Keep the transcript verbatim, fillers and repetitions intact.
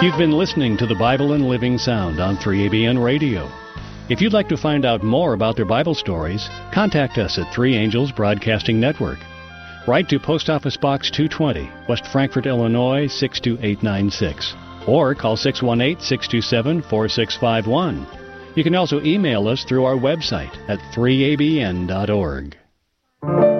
You've been listening to the Bible and Living Sound on three A B N Radio. If you'd like to find out more about their Bible stories, contact us at Three Angels Broadcasting Network. Write to Post Office Box two twenty, West Frankfort, Illinois six two eight nine six, or call six one eight, six two seven, four six five one. You can also email us through our website at three A B N dot org.